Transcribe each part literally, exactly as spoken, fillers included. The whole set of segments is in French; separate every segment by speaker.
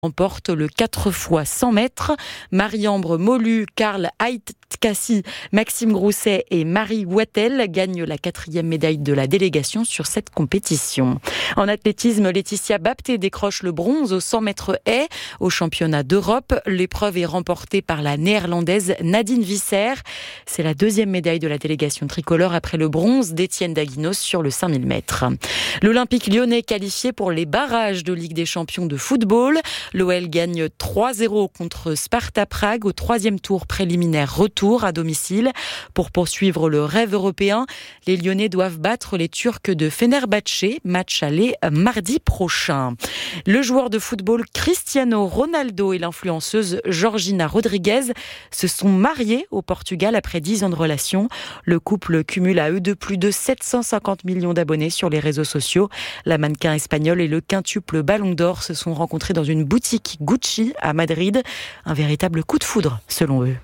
Speaker 1: remporte le quatre fois cent mètres. Marie-Ambre Molu, Karl Heitkassi, Maxime Grousset et Marie Wattel gagnent la quatrième médaille de la délégation sur cette compétition. En athlétisme, Laetitia Bapté décroche le bronze au cent mètres haies au championnat d'Europe. L'épreuve est remportée par la néerlandaise Nadine Visser. C'est la deuxième médaille de la délégation tricolore après le bronze d'Étienne Daguinos sur le cinq mille mètres. L'Olympique lyonnais qualifié pour les barrages de Ligue des champions de football. L'O L gagne trois zéro contre Sparta Prague au troisième tour préliminaire retour à domicile. Pour poursuivre le rêve européen, les Lyonnais doivent battre les Turcs de Fenerbahçe, match aller mardi prochain. Le joueur de football Cristiano Ronaldo et l'influenceuse Georgina Rodriguez se sont mariés au Portugal après dix ans de relation. Le couple cumule à eux deux plus de sept cent cinquante millions d'abonnés sur les réseaux sociaux. La mannequin espagnole et le quintuple Ballon d'Or se sont rencontrés dans une boutique Gucci à Madrid. Un véritable coup de foudre, selon eux.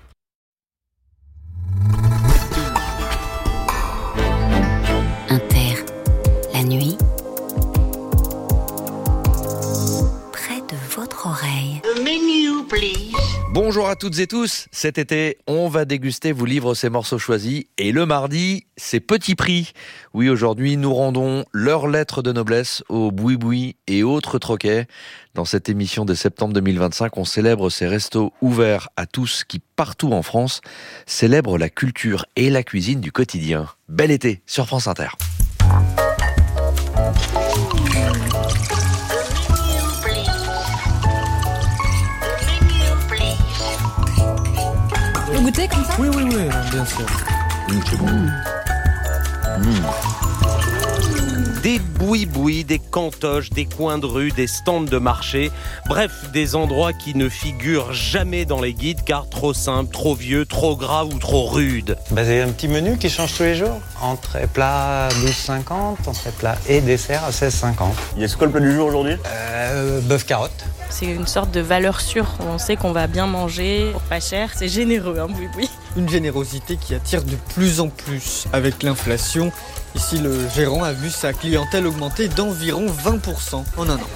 Speaker 2: Inter, la nuit, près de votre oreille.
Speaker 3: The menu, please.
Speaker 4: Bonjour à toutes et tous. Cet été, on va déguster vous livre ces morceaux choisis. Et le mardi, c'est Petit Prix. Oui, aujourd'hui, nous rendons leur lettre de noblesse aux boui-boui et autres troquets. Dans cette émission de septembre deux mille vingt-cinq, on célèbre ces restos ouverts à tous qui, partout en France, célèbrent la culture et la cuisine du quotidien. Bel été sur France Inter.
Speaker 5: Vous goûtez comme ça ?
Speaker 6: Oui, oui, oui, bien sûr.
Speaker 4: Mmh, c'est bon. Mmh. Mmh.
Speaker 7: Des boui-boui, des cantoches, des coins de rue, des stands de marché, bref, des endroits qui ne figurent jamais dans les guides car trop simple, trop vieux, trop gras ou trop rude.
Speaker 6: Bah, c'est un petit menu qui change tous les jours. Entrée plat douze cinquante, entrée plat et dessert à seize cinquante.
Speaker 8: Il y a ce quoi le plat du jour aujourd'hui ?
Speaker 6: euh, Bœuf carotte.
Speaker 9: C'est une sorte de valeur sûre. On sait qu'on va bien manger pour pas cher. C'est généreux, hein, boui-boui.
Speaker 10: Une générosité qui attire de plus en plus avec l'inflation. Ici, le gérant a vu sa clientèle augmenter d'environ vingt pour cent en un an.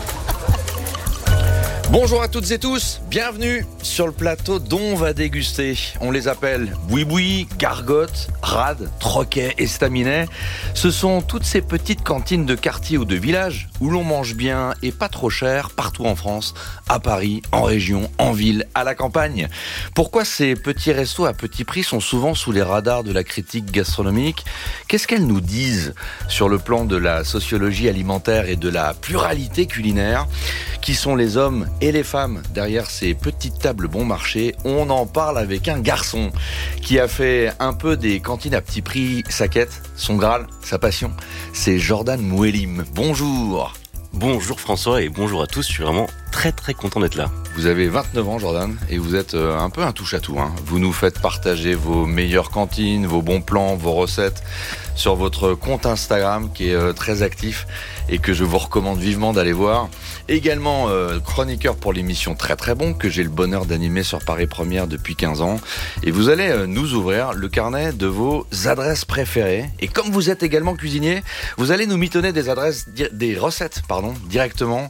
Speaker 4: Bonjour à toutes et tous, bienvenue sur le plateau dont on va déguster. On les appelle boui-boui, gargote, rade, troquet, estaminet. Ce sont toutes ces petites cantines de quartier ou de village où l'on mange bien et pas trop cher partout en France, à Paris, en région, en ville, à la campagne. Pourquoi ces petits restos à petit prix sont souvent sous les radars de la critique gastronomique ? Qu'est-ce qu'elles nous disent sur le plan de la sociologie alimentaire et de la pluralité culinaire ? Qui sont les hommes et les femmes derrière ces petites tables bon marché? On en parle avec un garçon qui a fait un peu des cantines à petit prix sa quête, son Graal, sa passion. C'est Jordan Mouelim. Bonjour.
Speaker 8: Bonjour François et bonjour à tous, je suis vraiment très très content d'être là.
Speaker 4: Vous avez vingt-neuf ans Jordan et vous êtes un peu un touche-à-tout. Hein. Vous nous faites partager vos meilleures cantines, vos bons plans, vos recettes sur votre compte Instagram qui est très actif et que je vous recommande vivement d'aller voir. Également euh, chroniqueur pour l'émission Très Très Bon que j'ai le bonheur d'animer sur Paris Première depuis quinze ans. Et vous allez euh, nous ouvrir le carnet de vos adresses préférées. Et comme vous êtes également cuisinier, vous allez nous mitonner des adresses, des recettes pardon, directement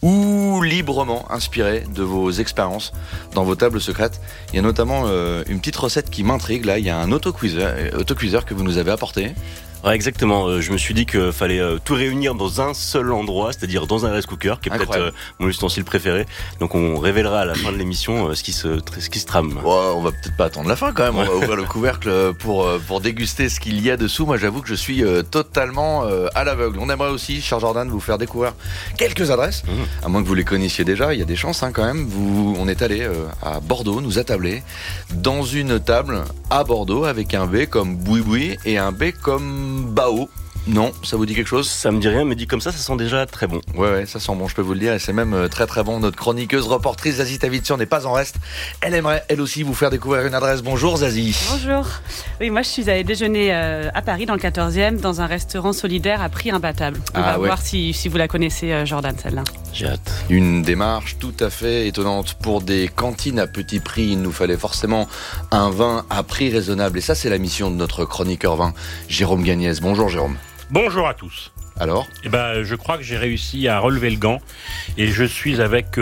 Speaker 4: ou librement inspirées de vos expériences dans vos tables secrètes. Il y a notamment euh, une petite recette qui m'intrigue. Là, il y a un autocuiseur, autocuiseur que vous nous avez apporté.
Speaker 8: Ouais, exactement. Euh, je me suis dit qu'il fallait euh, tout réunir dans un seul endroit, c'est-à-dire dans un rice cooker, qui est
Speaker 4: Incroyable.
Speaker 8: peut-être euh, mon ustensile préféré. Donc on révélera à la fin de l'émission euh, ce qui se ce qui se trame.
Speaker 4: Ouais, on va peut-être pas attendre la fin quand même. On va ouvrir le couvercle pour pour déguster ce qu'il y a dessous. Moi, j'avoue que je suis euh, totalement euh, à l'aveugle. On aimerait aussi, cher Jordan, vous faire découvrir quelques adresses, mmh. à moins que vous les connaissiez déjà. Il y a des chances hein, quand même. Vous, on est allé euh, à Bordeaux, nous attablé dans une table à Bordeaux avec un B comme boui-boui et un B comme bao. Non, ça vous dit quelque chose ?
Speaker 8: Ça me dit rien, mais dit comme ça, ça sent déjà très bon.
Speaker 4: Ouais, ouais, ça sent bon, je peux vous le dire, et c'est même très très bon. Notre chroniqueuse, reportrice Zazie Tavitsian n'est pas en reste. Elle aimerait, elle aussi, vous faire découvrir une adresse. Bonjour Zazie.
Speaker 11: Bonjour. Oui, moi je suis allée déjeuner euh, à Paris, dans le quatorzième, dans un restaurant solidaire à prix imbattable. On
Speaker 4: ah,
Speaker 11: va
Speaker 4: ouais.
Speaker 11: voir si, si vous la connaissez, euh, Jordan, celle-là.
Speaker 8: J'ai hâte.
Speaker 4: Une démarche tout à fait étonnante. Pour des cantines à petit prix, il nous fallait forcément un vin à prix raisonnable. Et ça, c'est la mission de notre chroniqueur vin, Jérôme Gagnès. Bonjour Jérôme.
Speaker 12: Bonjour à tous.
Speaker 4: Alors ?
Speaker 12: Eh ben, je crois que j'ai réussi à relever le gant et je suis avec euh,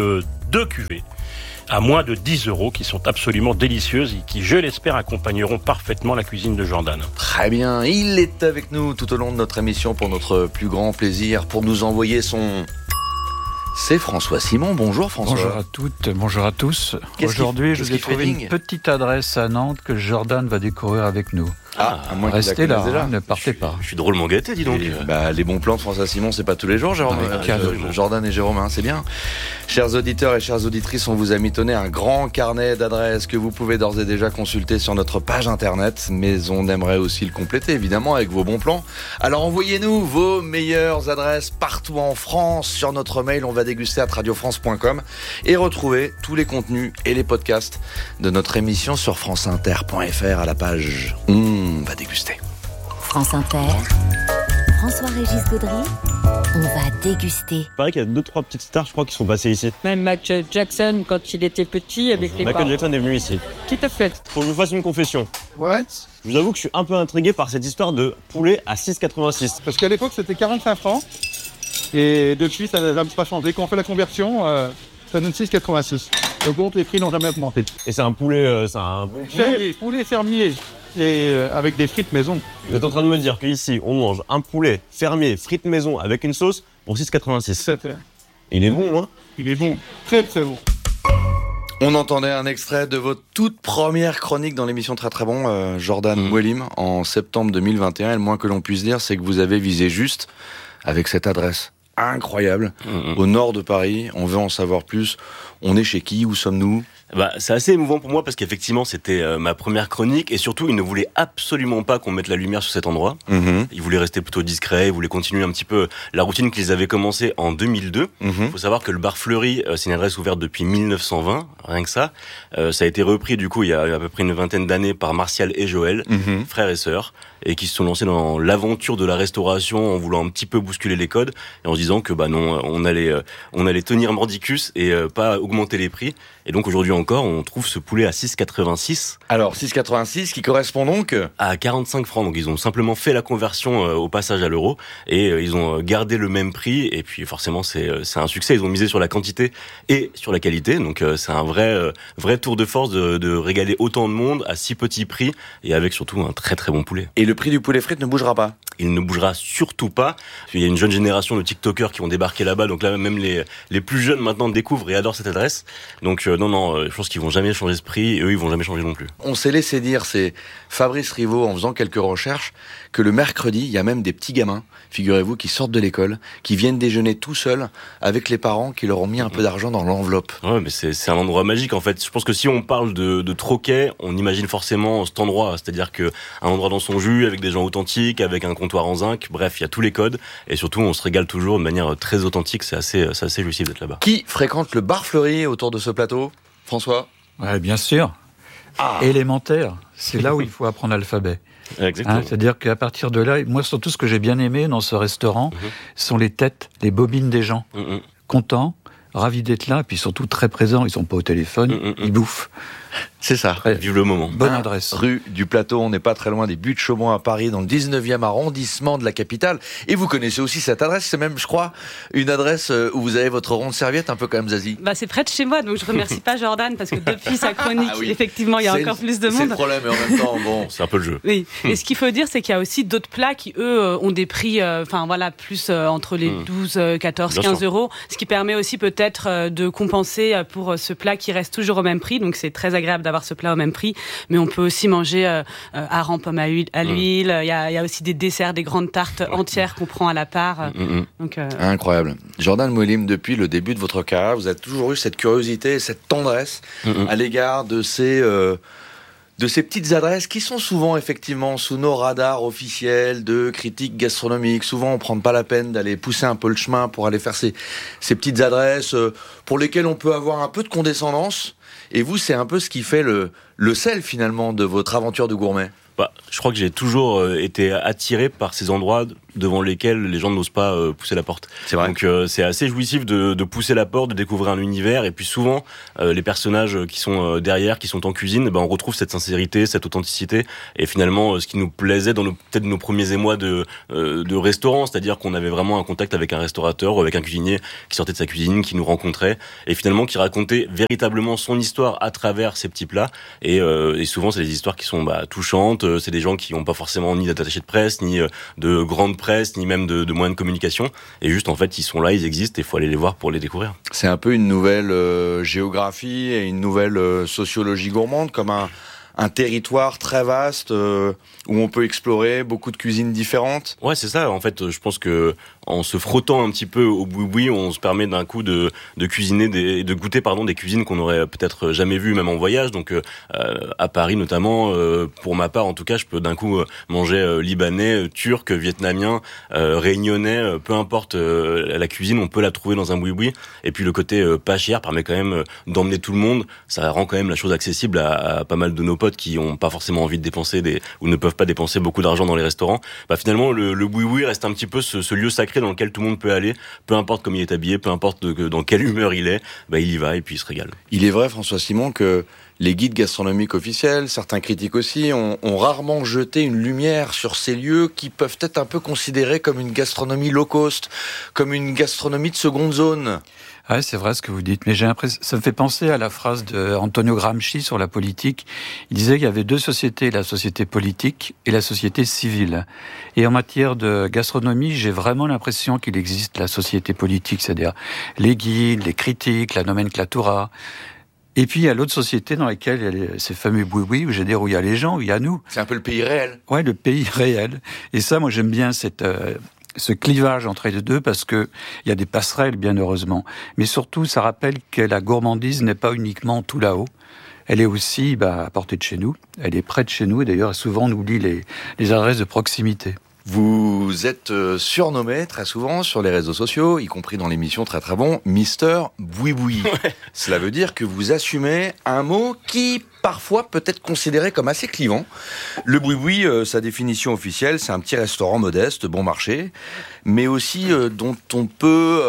Speaker 3: deux cuvées à moins de dix euros qui sont absolument délicieuses et qui, je l'espère, accompagneront parfaitement la cuisine de Jordan.
Speaker 4: Très bien, il est avec nous tout au long de notre émission pour notre plus grand plaisir, pour nous envoyer son... C'est François Simon. Bonjour François.
Speaker 5: Bonjour à toutes, bonjour à tous.
Speaker 4: Qu'est-ce
Speaker 5: Aujourd'hui,
Speaker 4: qui,
Speaker 5: je vous ai trouvé une petite adresse à Nantes que Jordan va découvrir avec nous.
Speaker 4: Ah, à moins
Speaker 5: restez là, hein, ne partez pas.
Speaker 8: Je suis drôlement gâté, dis donc.
Speaker 4: Et, bah, les bons plans de François Simon, c'est pas tous les jours, Jérôme,
Speaker 5: Ah,
Speaker 4: euh, Jordan et Jérôme, hein, c'est bien. Chers auditeurs et chères auditrices, on vous a mitonné un grand carnet d'adresses que vous pouvez d'ores et déjà consulter sur notre page internet, mais on aimerait aussi le compléter, évidemment, avec vos bons plans. Alors envoyez-nous vos meilleures adresses partout en France sur notre mail, on va déguster à radio france point com et retrouver tous les contenus et les podcasts de notre émission sur franceinter point f r à la page On va déguster.
Speaker 2: France Inter, François-Régis Gaudry, on va déguster.
Speaker 12: Il paraît qu'il y a deux, trois petites stars, je crois, qui sont passées ici.
Speaker 13: Même Michael Jackson, quand il était petit, avec les
Speaker 12: Michael
Speaker 13: parents.
Speaker 12: Jackson est venu ici.
Speaker 13: Tout à fait.
Speaker 12: Faut que je vous fasse une confession.
Speaker 14: Ouais.
Speaker 12: Je vous avoue que je suis un peu intrigué par cette histoire de poulet à six quatre-vingt-six.
Speaker 14: Parce qu'à l'époque, c'était quarante-cinq francs. Et depuis, ça n'a pas changé. Quand on fait la conversion, euh, ça donne six quatre-vingt-six. Donc, bon, les prix n'ont jamais augmenté.
Speaker 12: Et c'est un poulet, euh, c'est un bon
Speaker 14: poulet. Poulet fermier. Et euh, avec des frites maison.
Speaker 12: Vous êtes en train de me dire qu'ici, on mange un poulet fermier, frites maison, avec une sauce pour six quatre-vingt-six.
Speaker 14: C'est fait.
Speaker 12: Il est bon, hein?
Speaker 14: Il est bon. Très, très bon.
Speaker 4: On entendait un extrait de votre toute première chronique dans l'émission Très Très Bon, euh, Jordan mmh. Mouelim, en septembre deux mille vingt et un. Et le moins que l'on puisse dire, c'est que vous avez visé juste avec cette adresse incroyable, mmh. au nord de Paris. On veut en savoir plus. On est chez qui? Où sommes-nous?
Speaker 8: Bah, c'est assez émouvant pour moi parce qu'effectivement c'était euh, ma première chronique et surtout ils ne voulaient absolument pas qu'on mette la lumière sur cet endroit. Mmh. Ils voulaient rester plutôt discrets, ils voulaient continuer un petit peu la routine qu'ils avaient commencé en deux mille deux. Il mmh. faut savoir que le bar Fleury, euh, c'est une adresse ouverte depuis mille neuf cent vingt, rien que ça. Euh, ça a été repris du coup il y a à peu près une vingtaine d'années par Martial et Joël, mmh. frères et sœurs, et qui se sont lancés dans l'aventure de la restauration en voulant un petit peu bousculer les codes et en se disant que bah non, on allait euh, on allait tenir mordicus et euh, pas augmenter les prix. Et donc aujourd'hui encore, on trouve ce poulet à six quatre-vingt-six.
Speaker 4: Alors six quatre-vingt-six qui correspond donc
Speaker 8: à quarante-cinq francs. Donc ils ont simplement fait la conversion euh, au passage à l'euro et euh, ils ont gardé le même prix. Et puis forcément c'est euh, c'est un succès. Ils ont misé sur la quantité et sur la qualité. Donc euh, c'est un vrai euh, vrai tour de force de, de régaler autant de monde à si petit prix et avec surtout un très très bon poulet.
Speaker 4: Et le prix du poulet frites ne bougera pas?
Speaker 8: Il ne bougera surtout pas. Il y a une jeune génération de TikTokers qui vont débarquer là-bas. Donc là même les les plus jeunes maintenant découvrent et adorent cette adresse. Donc euh, non non, euh, je pense qu'ils vont jamais changer ce prix et eux ils vont jamais changer non plus.
Speaker 4: On s'est laissé dire, c'est Fabrice Rivaud en faisant quelques recherches, que le mercredi il y a même des petits gamins, figurez-vous, qui sortent de l'école, qui viennent déjeuner tout seuls avec les parents qui leur ont mis un peu d'argent dans l'enveloppe.
Speaker 8: Ouais, mais c'est c'est un endroit magique en fait. Je pense que si on parle de de Troquet, on imagine forcément cet endroit, c'est-à-dire que un endroit dans son jus avec des gens authentiques, avec un comptoir en zinc. Bref, il y a tous les codes et surtout on se régale toujours de manière très authentique. C'est assez c'est assez jouissif d'être là-bas.
Speaker 4: Qui fréquente le bar Fleury autour de ce plateau? François?
Speaker 5: Ouais, bien sûr. Ah. Élémentaire, c'est là où il faut apprendre l'alphabet.
Speaker 8: Exactement.
Speaker 5: Hein, c'est-à-dire qu'à partir de là, moi surtout ce que j'ai bien aimé dans ce restaurant, mmh. sont les têtes, les bobines des gens. Mmh. Contents, ravis d'être là, et puis surtout très présents. Ils sont pas au téléphone, mmh. ils bouffent.
Speaker 4: C'est ça.
Speaker 8: Ouais, vive le moment.
Speaker 5: Bonne adresse.
Speaker 4: Rue du Plateau, on n'est pas très loin des Buttes Chaumont à Paris, dans le dix-neuvième arrondissement de la capitale. Et vous connaissez aussi cette adresse, c'est même, je crois, une adresse où vous avez votre rond de serviette, un peu comme Zazie.
Speaker 11: Bah, c'est près de chez moi, donc je remercie pas Jordan, parce que depuis sa chronique, ah oui. effectivement, il y a
Speaker 4: c'est
Speaker 11: encore
Speaker 4: le,
Speaker 11: plus de monde.
Speaker 4: C'est le problème, mais en même temps, bon,
Speaker 8: c'est un peu le jeu.
Speaker 11: Oui. Et ce qu'il faut dire, c'est qu'il y a aussi d'autres plats qui, eux, ont des prix, enfin euh, voilà, plus euh, entre les douze, quatorze, quinze euros, ce qui permet aussi peut-être euh, de compenser pour ce plat qui reste toujours au même prix. Donc c'est très agréable d'avoir ce plat au même prix, mais on peut aussi manger euh, hareng pomme à l'huile. Il mmh. y, a, y a aussi des desserts, des grandes tartes entières qu'on prend à la part.
Speaker 4: Mmh.
Speaker 11: Donc, euh...
Speaker 4: Incroyable. Jordan Mouelim, depuis le début de votre carrière, vous avez toujours eu cette curiosité, cette tendresse mmh. à l'égard de ces... Euh, de ces petites adresses qui sont souvent effectivement sous nos radars officiels de critiques gastronomiques. Souvent, on ne prend pas la peine d'aller pousser un peu le chemin pour aller faire ces, ces petites adresses euh, pour lesquelles on peut avoir un peu de condescendance. Et vous, c'est un peu ce qui fait le, le sel finalement de votre aventure de gourmet.
Speaker 8: Bah, je crois que j'ai toujours été attiré par ces endroits devant lesquels les gens n'osent pas euh, pousser la porte.
Speaker 4: C'est vrai.
Speaker 8: Donc euh, c'est assez jouissif de, de pousser la porte, de découvrir un univers, et puis souvent euh, les personnages qui sont euh, derrière, qui sont en cuisine, ben on retrouve cette sincérité, cette authenticité, et finalement euh, ce qui nous plaisait dans nos, peut-être nos premiers émois de euh, de restaurant, c'est-à-dire qu'on avait vraiment un contact avec un restaurateur ou avec un cuisinier qui sortait de sa cuisine, qui nous rencontrait, et finalement qui racontait véritablement son histoire à travers ces petits plats, et, euh, et souvent c'est des histoires qui sont bah, touchantes, c'est des gens qui n'ont pas forcément ni d'attaché de presse, ni euh, de grande presse, ni même de, de moyens de communication, et juste en fait ils sont là, ils existent, et il faut aller les voir pour les découvrir.
Speaker 4: C'est un peu une nouvelle euh, géographie et une nouvelle euh, sociologie gourmande, comme un, un territoire très vaste euh, où on peut explorer beaucoup de cuisines différentes.
Speaker 8: Ouais, c'est ça. En fait, je pense que en se frottant un petit peu au boui-boui, on se permet d'un coup de, de cuisiner, des, de goûter pardon des cuisines qu'on aurait peut-être jamais vues même en voyage. Donc euh, à Paris notamment, euh, pour ma part en tout cas, je peux d'un coup euh, manger euh, libanais, euh, turc, vietnamien, euh, réunionnais, euh, peu importe euh, la cuisine, on peut la trouver dans un boui-boui. Et puis le côté euh, pas cher permet quand même euh, d'emmener tout le monde. Ça rend quand même la chose accessible à, à pas mal de nos potes qui ont pas forcément envie de dépenser des ou ne peuvent pas dépenser beaucoup d'argent dans les restaurants. Bah finalement le, le boui-boui reste un petit peu ce, ce lieu sacré dans lequel tout le monde peut aller, peu importe comment il est habillé, peu importe de, dans quelle humeur il est, bah il y va et puis il se régale.
Speaker 4: Il est vrai, François Simon, que les guides gastronomiques officiels, certains critiques aussi, ont, ont rarement jeté une lumière sur ces lieux qui peuvent être un peu considérés comme une gastronomie low cost, comme une gastronomie de seconde zone.
Speaker 5: Ouais, c'est vrai ce que vous dites, mais j'ai l'impression, ça me fait penser à la phrase d'Antonio Gramsci sur la politique. Il disait qu'il y avait deux sociétés, la société politique et la société civile. Et en matière de gastronomie, j'ai vraiment l'impression qu'il existe la société politique, c'est-à-dire les guides, les critiques, la nomenclatura. Et puis il y a l'autre société dans laquelle il y a ces fameux boui-boui, où, je veux dire, où il y a les gens, où il y a nous.
Speaker 4: C'est un peu le pays réel.
Speaker 5: Ouais, le pays réel. Et ça, moi j'aime bien cette... Euh, ce clivage entre les deux, parce que il y a des passerelles, bien heureusement. Mais surtout, ça rappelle que la gourmandise n'est pas uniquement tout là-haut. Elle est aussi bah, à portée de chez nous. Elle est près de chez nous. Et d'ailleurs, souvent, on oublie les, les adresses de proximité.
Speaker 4: Vous êtes surnommé très souvent sur les réseaux sociaux, y compris dans l'émission Très Très Bon, Mister Boui-Boui. Ouais. Cela veut dire que vous assumez un mot qui parfois peut être considéré comme assez clivant. Le boui-boui, euh, sa définition officielle, c'est un petit restaurant modeste, bon marché, mais aussi euh, dont on peut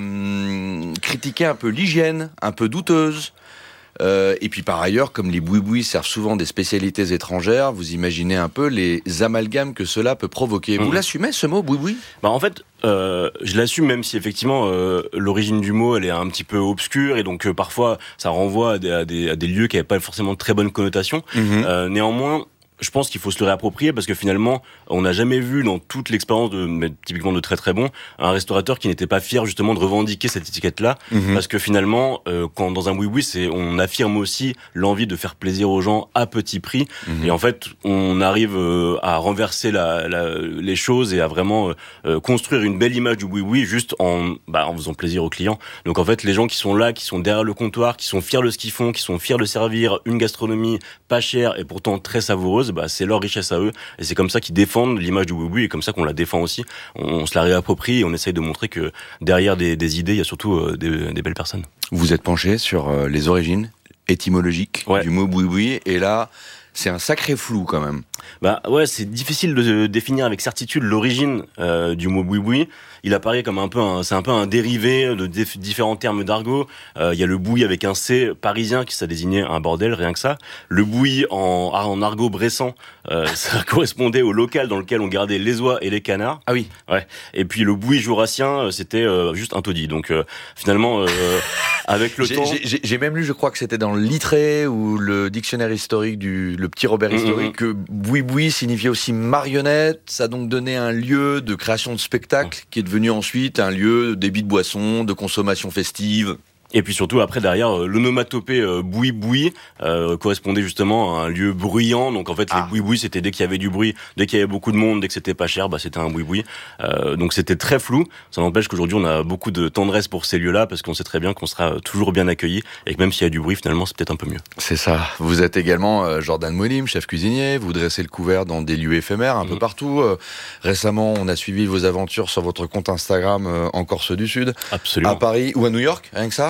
Speaker 4: euh, critiquer un peu l'hygiène, un peu douteuse. Euh, et puis par ailleurs, comme les boui-boui servent souvent des spécialités étrangères, vous imaginez un peu les amalgames que cela peut provoquer. Vous mmh. l'assumez, ce mot, boui-boui ?
Speaker 8: Bah en fait, euh, je l'assume, même si effectivement euh, l'origine du mot elle est un petit peu obscure, et donc euh, parfois ça renvoie à des, à des, à des lieux qui n'avaient pas forcément de très bonnes connotations. Mmh. Euh, néanmoins, je pense qu'il faut se le réapproprier, parce que finalement, on n'a jamais vu dans toute l'expérience de, mais typiquement de Très Très Bon, un restaurateur qui n'était pas fier justement de revendiquer cette étiquette-là, mmh. parce que finalement, euh, quand dans un boui-boui, c'est, on affirme aussi l'envie de faire plaisir aux gens à petit prix, mmh. et en fait, on arrive euh, à renverser la, la, les choses et à vraiment euh, construire une belle image du boui-boui juste en, bah, en faisant plaisir aux clients. Donc en fait, les gens qui sont là, qui sont derrière le comptoir, qui sont fiers de ce qu'ils font, qui sont fiers de servir une gastronomie pas chère et pourtant très savoureuse, bah, c'est leur richesse à eux, et c'est comme ça qu'ils défendent l'image du boui-boui, et comme ça qu'on la défend aussi. On, on se la réapproprie et on essaye de montrer que derrière des, des idées, il y a surtout euh, des, des belles personnes.
Speaker 4: Vous êtes penché sur euh, les origines étymologiques ouais. du mot boui-boui, et là, c'est un sacré flou quand même.
Speaker 8: Bah ouais, c'est difficile de définir avec certitude l'origine euh, du mot boui-boui. Il apparaît comme un peu un, c'est un peu un dérivé de dif- différents termes d'argot. Il euh, y a le boui avec un C parisien qui ça désignait un bordel, rien que ça. Le boui en, en argot bressan, euh, ça correspondait au local dans lequel on gardait les oies et les canards.
Speaker 4: Ah oui.
Speaker 8: Ouais. Et puis le boui jurassien, c'était euh, juste un taudis. Donc euh, finalement, euh, avec le
Speaker 4: j'ai,
Speaker 8: temps,
Speaker 4: j'ai, j'ai même lu, je crois que c'était dans le Littré ou le dictionnaire historique du le petit Robert historique, mmh, mmh. que boui-boui signifiait aussi marionnette. Ça a donc donné un lieu de création de spectacle mmh. qui est devenu ensuite un lieu de débit de boissons, de consommation festive.
Speaker 8: Et puis surtout après derrière euh, l'onomatopée euh, boui-boui euh, correspondait justement à un lieu bruyant. Donc en fait ah. les boui-boui c'était dès qu'il y avait du bruit, dès qu'il y avait beaucoup de monde, dès que c'était pas cher, bah c'était un boui-boui. Euh, donc c'était très flou. Ça n'empêche qu'aujourd'hui on a beaucoup de tendresse pour ces lieux-là, parce qu'on sait très bien qu'on sera toujours bien accueillis, et que même s'il y a du bruit finalement c'est peut-être un peu mieux.
Speaker 4: C'est ça. Vous êtes également euh, Jordan Molim, chef cuisinier. Vous dressez le couvert dans des lieux éphémères un mmh. peu partout. Euh, récemment on a suivi vos aventures sur votre compte Instagram euh, en Corse du Sud.
Speaker 8: Absolument.
Speaker 4: À Paris ou à New York, rien que ça.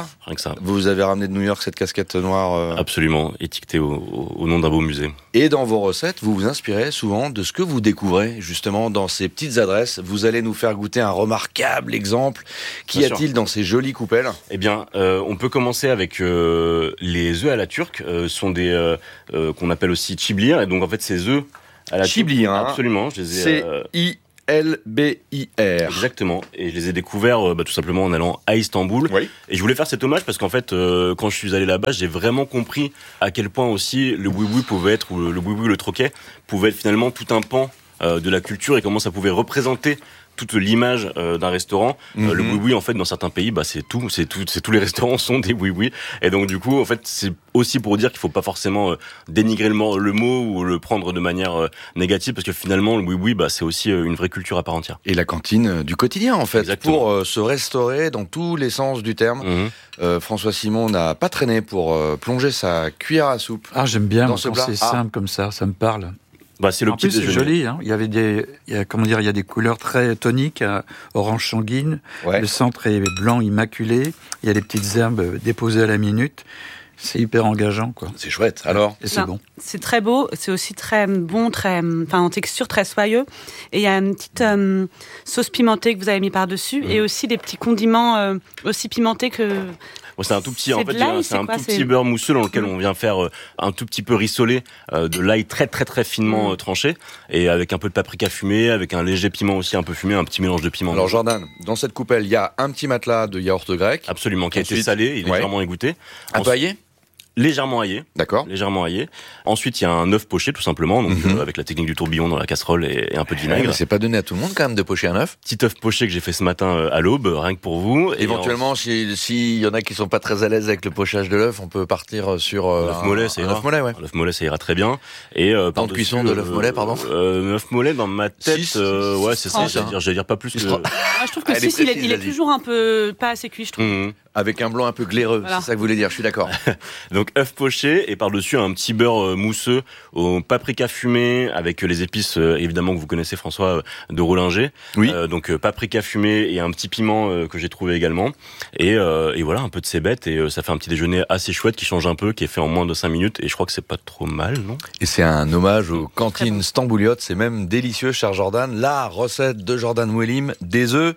Speaker 8: Rien que ça.
Speaker 4: Vous avez ramené de New York cette casquette noire euh...
Speaker 8: Absolument, étiquetée au, au, au nom d'un beau musée.
Speaker 4: Et dans vos recettes, vous vous inspirez souvent de ce que vous découvrez, justement, dans ces petites adresses. Vous allez nous faire goûter un remarquable exemple. Qu'y
Speaker 8: Bien
Speaker 4: a-t-il
Speaker 8: sûr.
Speaker 4: dans ces jolies coupelles ?
Speaker 8: Eh bien, euh, on peut commencer avec euh, les œufs à la turque. Euh, sont des euh, euh, qu'on appelle aussi chiblir. Et donc, en fait, ces œufs à la
Speaker 4: Chiblir,
Speaker 8: turque.
Speaker 4: hein.
Speaker 8: Absolument. Je les ai,
Speaker 4: C'est
Speaker 8: euh,
Speaker 4: I L B I R.
Speaker 8: Exactement. Et je les ai découverts euh, bah, tout simplement en allant à Istanbul.
Speaker 4: Oui.
Speaker 8: Et je voulais faire cet hommage parce qu'en fait, euh, quand je suis allé là-bas, j'ai vraiment compris à quel point aussi le boui-boui pouvait être, ou le, le boui-boui, le troquet, pouvait être finalement tout un pan euh, de la culture et comment ça pouvait représenter toute l'image euh, d'un restaurant.
Speaker 4: Mm-hmm.
Speaker 8: Euh, le boui-boui, en fait, dans certains pays, bah, c'est tout, c'est tout, c'est tous les restaurants sont des boui-boui. Et donc, du coup, en fait, c'est aussi pour dire qu'il faut pas forcément euh, dénigrer le, mo- le mot ou le prendre de manière euh, négative, parce que finalement, le boui-boui, bah, c'est aussi euh, une vraie culture à part entière.
Speaker 4: Et la cantine euh, du quotidien, en fait,
Speaker 8: Exactement.
Speaker 4: pour euh, se restaurer dans tous les sens du terme.
Speaker 8: Mm-hmm.
Speaker 4: Euh, François Simon n'a pas traîné pour euh, plonger sa cuillère à soupe.
Speaker 5: Ah, j'aime bien
Speaker 4: dans
Speaker 5: moi,
Speaker 4: ce
Speaker 5: quand
Speaker 4: plat.
Speaker 5: c'est
Speaker 4: Ah.
Speaker 5: simple comme ça, ça me parle.
Speaker 8: Bah, c'est le
Speaker 5: en
Speaker 8: petit
Speaker 5: plus, c'est
Speaker 8: déjeuner.
Speaker 5: joli. Hein. Il y avait des, il y a, comment dire, il y a des couleurs très toniques, hein, orange sanguine.
Speaker 4: Ouais.
Speaker 5: Le centre est blanc immaculé. Il y a des petites herbes déposées à la minute. C'est hyper engageant, quoi.
Speaker 4: C'est chouette. Alors,
Speaker 5: et c'est
Speaker 11: Non,
Speaker 5: bon.
Speaker 11: C'est très beau, c'est aussi très bon, très, enfin en texture très soyeux. Et il y a une petite euh, sauce pimentée que vous avez mis par dessus,
Speaker 8: Mmh.
Speaker 11: et aussi des petits condiments euh, aussi pimentés que.
Speaker 8: Bon, c'est un tout petit,
Speaker 11: C'est
Speaker 8: en
Speaker 11: de
Speaker 8: fait,
Speaker 11: l'ail,
Speaker 8: c'est
Speaker 11: c'est
Speaker 8: un
Speaker 11: quoi,
Speaker 8: tout
Speaker 11: c'est-
Speaker 8: petit beurre mousseux dans lequel on vient faire euh, un tout petit peu rissolé euh, de l'ail très très très finement euh, tranché et avec un peu de paprika fumé, avec un léger piment aussi un peu fumé, un petit mélange de piment.
Speaker 4: alors Jordan, dans cette coupelle, il y a un petit matelas de yaourt grec.
Speaker 8: Absolument, qui a été
Speaker 4: Ensuite,
Speaker 8: salé, il est
Speaker 4: ouais.
Speaker 8: légèrement égoutté.
Speaker 4: Un peu aillé ?
Speaker 8: Légèrement aillé.
Speaker 4: D'accord.
Speaker 8: Légèrement aillé. Ensuite, il y a un œuf poché, tout simplement, donc
Speaker 4: Mhm.
Speaker 8: euh, avec la technique du tourbillon dans la casserole et, et un peu de
Speaker 4: Ouais,
Speaker 8: vinaigre.
Speaker 4: mais c'est pas donné à tout le monde quand même de pocher un œuf.
Speaker 8: Petit œuf poché que j'ai fait ce matin euh, à l'aube, rien que pour vous. Et
Speaker 4: Éventuellement, s'il si y en a qui sont pas très à l'aise avec le pochage de l'œuf, on peut partir sur euh,
Speaker 8: l'œuf
Speaker 4: un-
Speaker 8: mollet, ça
Speaker 4: un
Speaker 8: ira.
Speaker 4: œuf mollet, ouais.
Speaker 8: L'œuf mollet, ça ira très bien. Et euh,
Speaker 4: Temps de cuisson de l'œuf mollet, pardon.
Speaker 8: Euh, l'œuf mollet dans ma tête,
Speaker 4: Six,
Speaker 8: euh, ouais, c'est ça.
Speaker 11: trente.
Speaker 8: J'allais dire, j'allais dire pas plus que.
Speaker 11: Moi, je trouve que
Speaker 4: Elle est
Speaker 11: si, il est,
Speaker 4: précise,
Speaker 11: il est
Speaker 4: vas-y.
Speaker 11: toujours un peu pas assez cuit, je trouve.
Speaker 8: Mhm.
Speaker 4: Avec un blanc un peu glaireux,
Speaker 11: Voilà.
Speaker 4: c'est ça que vous voulez dire, je suis d'accord.
Speaker 8: Donc œuf poché et par-dessus un petit beurre euh, mousseux au paprika fumé avec euh, les épices euh, évidemment que vous connaissez François euh, de Rollinger.
Speaker 4: Oui.
Speaker 8: Euh, donc euh, paprika fumé et un petit piment euh, que j'ai trouvé également. Et, euh, et voilà un peu de cébette et euh, ça fait un petit déjeuner assez chouette qui change un peu, qui est fait en moins de cinq minutes et je crois que c'est pas trop mal, non ?
Speaker 4: Et c'est un hommage aux cantines stambouliotes, c'est même délicieux, cher Jordan. La recette de Jordan Mouelim, des œufs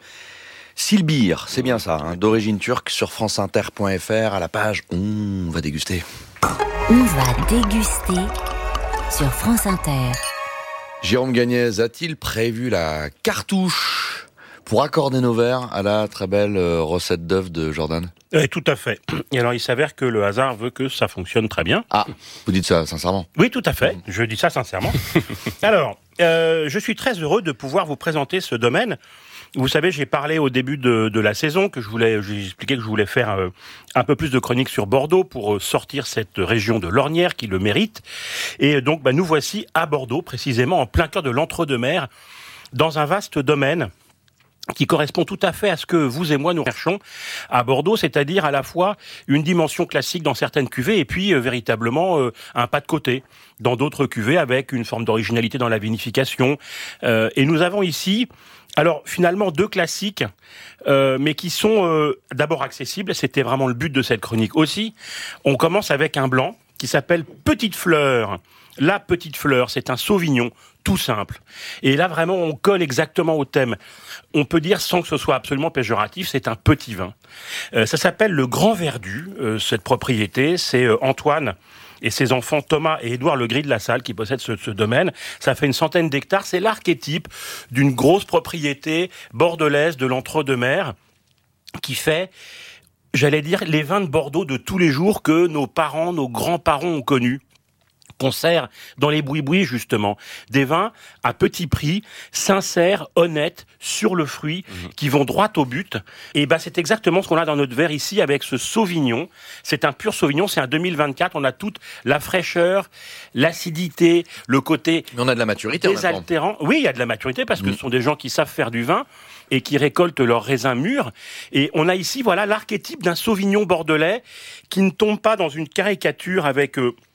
Speaker 4: Silbir, c'est bien ça, hein, d'origine turque, sur franceinter point f r, à la page On va déguster.
Speaker 2: On va déguster sur France Inter.
Speaker 4: Jérôme Gagnez a-t-il prévu la cartouche pour accorder nos verres à la très belle euh, recette d'œufs de Jordan ?
Speaker 3: Oui, tout à fait. Et alors, il s'avère que le hasard veut que ça fonctionne très bien.
Speaker 4: Ah, vous dites ça sincèrement ?
Speaker 3: Oui, tout à fait. Je dis ça sincèrement. Alors, euh, je suis très heureux de pouvoir vous présenter ce domaine. Vous savez, j'ai parlé au début de, de la saison que je voulais, j'ai expliqué que je voulais faire euh, un peu plus de chroniques sur Bordeaux pour euh, sortir cette région de l'Ornière qui le mérite. Et donc, bah, nous voici à Bordeaux, précisément en plein cœur de l'entre-deux-mers, dans un vaste domaine qui correspond tout à fait à ce que vous et moi nous cherchons à Bordeaux, c'est-à-dire à la fois une dimension classique dans certaines cuvées et puis euh, véritablement euh, un pas de côté dans d'autres cuvées avec une forme d'originalité dans la vinification. Euh, et nous avons ici, alors finalement deux classiques, euh, mais qui sont euh, d'abord accessibles, c'était vraiment le but de cette chronique aussi. On commence avec un blanc qui s'appelle Petite Fleur. La Petite Fleur, c'est un Sauvignon tout simple. Et là, vraiment, on colle exactement au thème. On peut dire, sans que ce soit absolument péjoratif, c'est un petit vin. Euh, ça s'appelle le Grand Verdu, euh, cette propriété. C'est euh, Antoine et ses enfants Thomas et Édouard Legris de la Salle qui possèdent ce, ce domaine. Ça fait une centaine d'hectares. C'est l'archétype d'une grosse propriété bordelaise de l'entre-deux-mers qui fait, j'allais dire, les vins de Bordeaux de tous les jours que nos parents, nos grands-parents ont connus. Qu'on sert dans les boui-boui, justement. Des vins à petit prix, sincères, honnêtes, sur le fruit, mmh. qui vont droit au but. Et ben, c'est exactement ce qu'on a dans notre verre ici avec ce Sauvignon. C'est un pur Sauvignon, c'est un deux mille vingt-quatre. On a toute la fraîcheur, l'acidité, le côté...
Speaker 4: Mais on a de la maturité,
Speaker 3: désaltérant. Oui, il y a de la maturité parce que mmh. ce sont des gens qui savent faire du vin et qui récoltent leurs raisins mûrs. Et on a ici, voilà, l'archétype d'un Sauvignon bordelais qui ne tombe pas dans une caricature avec... Euh,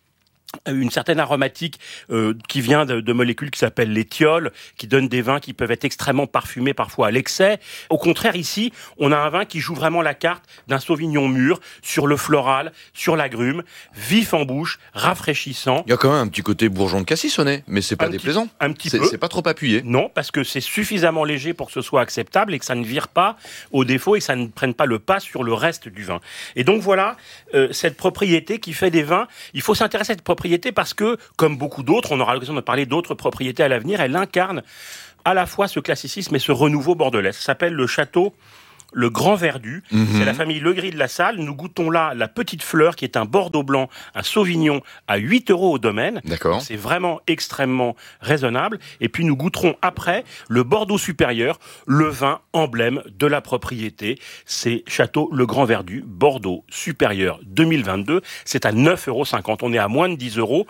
Speaker 3: une certaine aromatique euh, qui vient de, de molécules qui s'appellent les thiols, qui donnent des vins qui peuvent être extrêmement parfumés parfois à l'excès. Au contraire, ici, on a un vin qui joue vraiment la carte d'un Sauvignon mûr, sur le floral, sur l'agrume, vif en bouche, rafraîchissant.
Speaker 4: Il y a quand même un petit côté bourgeon de cassis au nez, mais c'est pas
Speaker 3: un
Speaker 4: déplaisant.
Speaker 3: Petit, un petit
Speaker 4: c'est,
Speaker 3: peu.
Speaker 4: C'est pas trop appuyé.
Speaker 3: Non, parce que c'est suffisamment léger pour que ce soit acceptable et que ça ne vire pas au défaut et que ça ne prenne pas le pas sur le reste du vin. Et donc voilà, euh, cette propriété qui fait des vins, il faut s'intéresser à cette propriété parce que, comme beaucoup d'autres, on aura l'occasion de parler d'autres propriétés à l'avenir, elle incarne à la fois ce classicisme et ce renouveau bordelais. Ça s'appelle le château Le Grand Verdu. Mmh. C'est la famille Legris de la Salle. Nous goûtons là la Petite Fleur, qui est un Bordeaux blanc, un Sauvignon à huit euros au domaine.
Speaker 4: D'accord.
Speaker 3: C'est vraiment extrêmement raisonnable. Et puis nous goûterons après le Bordeaux supérieur, le vin emblème de la propriété. C'est Château Le Grand Verdu, Bordeaux supérieur deux mille vingt-deux. C'est à neuf euros cinquante. On est à moins de dix euros.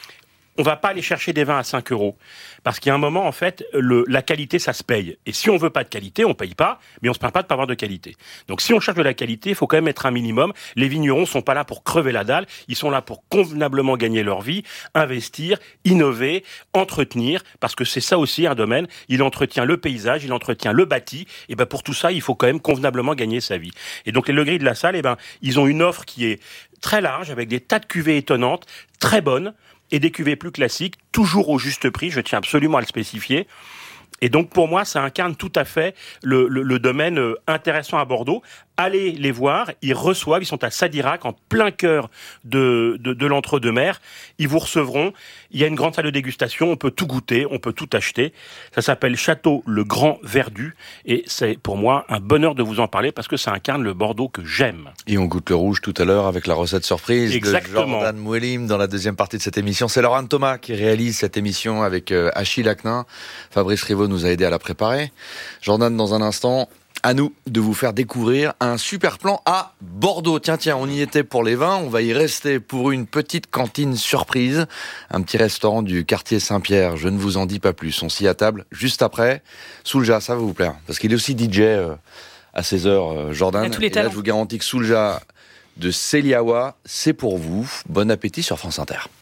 Speaker 3: On va pas aller chercher des vins à cinq euros. Parce qu'il y a un moment, en fait, le, la qualité, ça se paye. Et si on veut pas de qualité, on paye pas, mais on se plaint pas de pas avoir de qualité. Donc si on cherche de la qualité, il faut quand même être un minimum. Les vignerons sont pas là pour crever la dalle, ils sont là pour convenablement gagner leur vie, investir, innover, entretenir, parce que c'est ça aussi un domaine. Il entretient le paysage, il entretient le bâti, et ben pour tout ça, il faut quand même convenablement gagner sa vie. Et donc les Legris de la Salle, et ben ils ont une offre qui est très large, avec des tas de cuvées étonnantes, très bonnes, et des cuvées plus classiques, toujours au juste prix, je tiens absolument à le spécifier. Et donc pour moi, ça incarne tout à fait le, le, le domaine intéressant à Bordeaux. Allez les voir, ils reçoivent, ils sont à Sadirac, en plein cœur de, de, de l'entre-deux-mers. Ils vous recevront, il y a une grande salle de dégustation, on peut tout goûter, on peut tout acheter. Ça s'appelle Château Le Grand Verdu, et c'est pour moi un bonheur de vous en parler, parce que ça incarne le Bordeaux que j'aime.
Speaker 4: Et on goûte le rouge tout à l'heure avec la recette surprise.
Speaker 3: Exactement.
Speaker 4: De Jordan Mouelim dans la deuxième partie de cette émission. C'est Laurent Thomas qui réalise cette émission avec euh, Achille Acnin. Fabrice Rivaud nous a aidé à la préparer. Jordan, dans un instant, à nous de vous faire découvrir un super plan à Bordeaux. Tiens, tiens, on y était pour les vins, on va y rester pour une petite cantine surprise. Un petit restaurant du quartier Saint-Pierre, je ne vous en dis pas plus. On s'y attable juste après. Soulja, ça va vous plaire, parce qu'il est aussi D J euh, à seize heures, euh, Jordan.
Speaker 11: tous les
Speaker 4: Et là,
Speaker 11: talents.
Speaker 4: je vous garantis que Soulja de Céliawa, c'est pour vous. Bon appétit sur France Inter.